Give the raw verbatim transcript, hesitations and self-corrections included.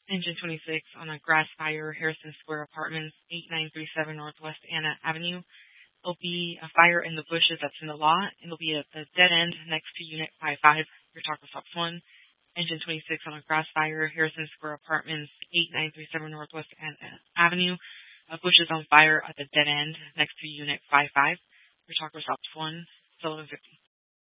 Engine twenty-six on a grass fire, Harrison Square Apartments, eight nine three seven Northwest Anna Avenue. There'll be a fire in the bushes that's in the lot. It'll be at the dead end next to Unit five five, your Taco Stops one. Engine twenty-six on a grass fire, Harrison Square Apartments, eight nine three seven Northwest Anna Avenue. A bush is on fire at the dead end next to Unit five five, your Taco Stops one, eleven fifty.